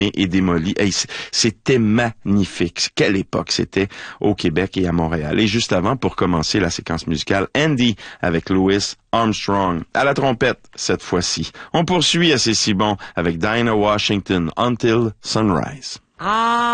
et démoli. Hey, c'était magnifique. Quelle époque c'était au Québec et à Montréal. Et juste avant, pour commencer la séquence musicale, Andy avec Louis Armstrong à la trompette cette fois-ci. On poursuit à C'est si bon avec Dinah Washington, Until Sunrise.